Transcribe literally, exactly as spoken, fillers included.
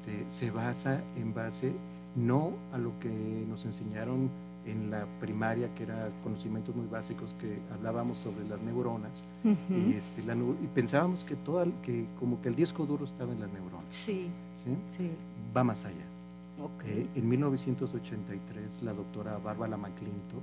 este, se basa en base no a lo que nos enseñaron en la primaria, que era conocimientos muy básicos, que hablábamos sobre las neuronas, Ujú. y, este, la, y pensábamos que, toda, que como que el disco duro estaba en las neuronas. Sí, ¿Sí? sí. Va más allá. Ok. Eh, en mil novecientos ochenta y tres, la doctora Bárbara McClintock